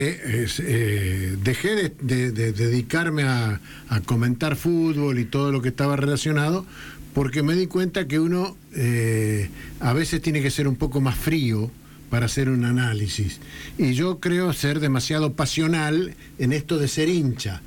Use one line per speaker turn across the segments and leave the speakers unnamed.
Dejé de dedicarme a comentar fútbol y todo lo que estaba relacionado, porque me di cuenta que uno a veces tiene que ser un poco más frío para hacer un análisis. Y yo creo ser demasiado pasional en esto de ser hincha.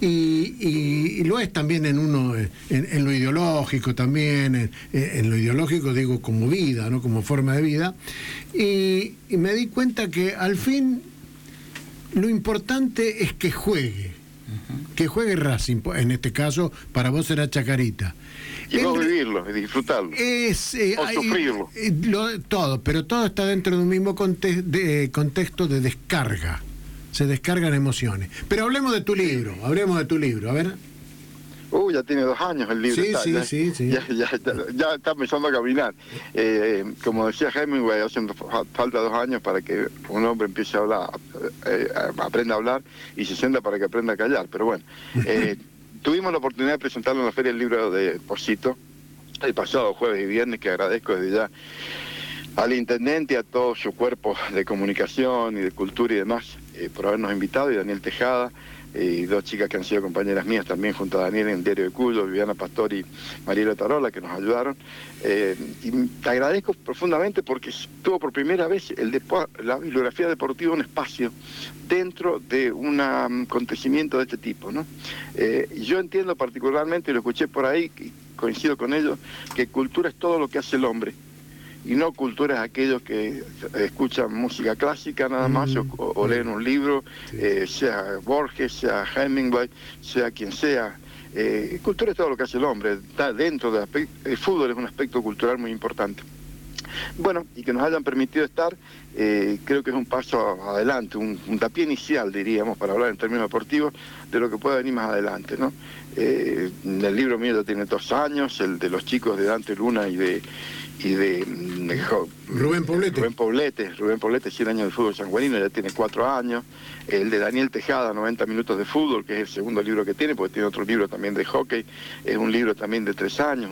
Y lo es también en uno, en lo ideológico también, en lo ideológico digo como vida, ¿no? Como forma de vida. Y me di cuenta que al fin lo importante es que juegue Racing, en este caso para vos será Chacarita.
Y vos vivirlo y disfrutarlo. O sufrirlo.
Todo, pero todo está dentro de un mismo contexto de descarga. Se descargan emociones. Pero hablemos de tu libro, a ver.
Ya tiene 2 años el libro.
Sí.
Ya está empezando a caminar. Como decía Hemingway, hacen falta 2 años para que un hombre empiece a hablar, aprenda a hablar, y 60 para que aprenda a callar. Pero bueno, tuvimos la oportunidad de presentarlo en la Feria del Libro de Pocito el pasado jueves y viernes, que agradezco desde ya al intendente y a todo su cuerpo de comunicación y de cultura y demás por habernos invitado, y Daniel Tejada, y 2 chicas que han sido compañeras mías también junto a Daniel en el Diario de Cuyo, Viviana Pastor y Mariela Tarola, que nos ayudaron. Y te agradezco profundamente porque tuvo por primera vez la bibliografía deportiva un espacio dentro de un acontecimiento de este tipo, ¿no? Yo entiendo particularmente, y lo escuché por ahí, y coincido con ellos, que cultura es todo lo que hace el hombre, y no cultura es aquellos que escuchan música clásica nada más, o leen un libro, sea Borges, sea Hemingway, sea quien sea. Cultura es todo lo que hace el hombre, está dentro el fútbol es un aspecto cultural muy importante. Bueno, y que nos hayan permitido estar, creo que es un paso adelante, un puntapié inicial, diríamos, para hablar en términos deportivos, de lo que pueda venir más adelante, ¿no? El libro mío ya tiene 2 años, el de los chicos de Dante Luna y de
Rubén Poblete,
100 años de fútbol sanjuanino, ya tiene 4 años. El de Daniel Tejada, 90 minutos de fútbol, que es el segundo libro que tiene, porque tiene otro libro también de hockey, es un libro también de 3 años,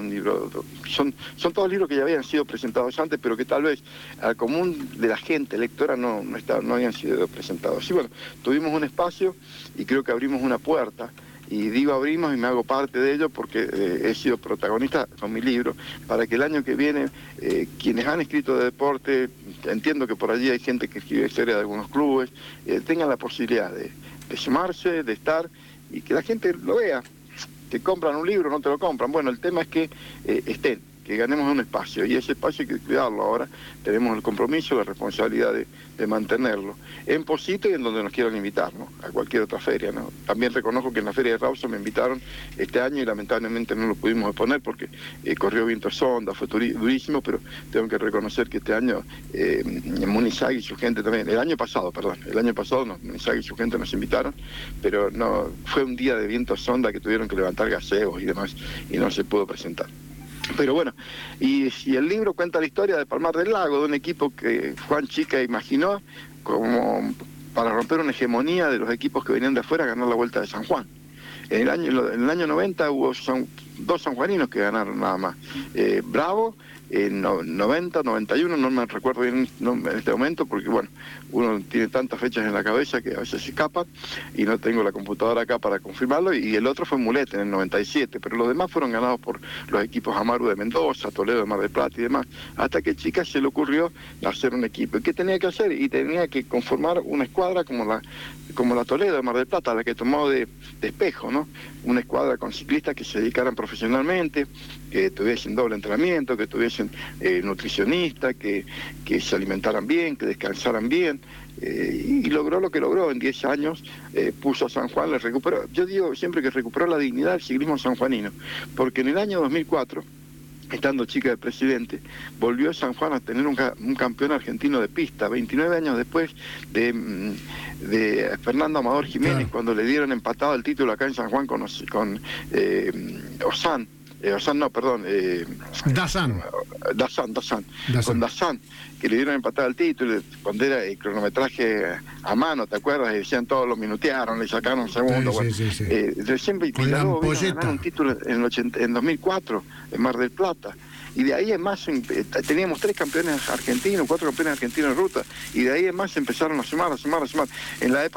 son todos libros que ya habían sido presentados antes, pero que tal vez al común de la gente lectora no habían sido presentados. Y bueno, tuvimos un espacio y creo que abrimos una puerta. Y digo abrimos y me hago parte de ello porque he sido protagonista con mi libro, para que el año que viene quienes han escrito de deporte, entiendo que por allí hay gente que escribe historia de algunos clubes, tengan la posibilidad de sumarse, de estar, y que la gente lo vea. Te compran un libro, no te lo compran. Bueno, el tema es que estén, que ganemos un espacio, y ese espacio hay que cuidarlo. Ahora tenemos el compromiso, la responsabilidad de mantenerlo en Pocito y en donde nos quieran invitar, ¿no? A cualquier otra feria, ¿no? También reconozco que en la Feria de Rawson me invitaron este año y lamentablemente no lo pudimos exponer porque corrió viento sonda, fue durísimo, pero tengo que reconocer que este año Munizag y su gente también, el año pasado Munizag y su gente nos invitaron, pero no, fue un día de viento sonda que tuvieron que levantar gaseos y demás y no se pudo presentar. Pero bueno, y el libro cuenta la historia de Palmar del Lago, de un equipo que Juan Chica imaginó como para romper una hegemonía de los equipos que venían de afuera a ganar la Vuelta de San Juan. En el año 90 hubo 2 sanjuaninos que ganaron nada más. Bravo, en 90, 91, no me recuerdo bien en este momento, porque bueno, uno tiene tantas fechas en la cabeza que a veces se escapan, y no tengo la computadora acá para confirmarlo, y el otro fue Mulet en el 97, pero los demás fueron ganados por los equipos Amaru de Mendoza, Toledo de Mar del Plata y demás, hasta que Chica se le ocurrió hacer un equipo. ¿Y qué tenía que hacer? Y tenía que conformar una escuadra como la Toledo de Mar del Plata, la que tomó de espejo, ¿no? Una escuadra con ciclistas que se dedicaran profesionalmente, que tuviesen doble entrenamiento, que tuviesen nutricionistas, que se alimentaran bien, que descansaran bien, y logró lo que logró en 10 años, puso a San Juan, le recuperó, yo digo siempre que recuperó la dignidad del ciclismo sanjuanino, porque en el año 2004, estando Chica de presidente, volvió San Juan a tener un campeón argentino de pista, 29 años después de Fernando Amador Jiménez, claro, cuando le dieron empatado el título acá en San Juan con Dazan, con Dazan, que le dieron empatado el título, cuando era el cronometraje a mano, ¿te acuerdas? Y decían todos, lo minutearon, le sacaron un segundo. Siempre ganar un título en 2004, en Mar del Plata. Y de ahí en más teníamos 3 campeones argentinos, 4 campeones argentinos en ruta, y de ahí en más empezaron a sumar. En la época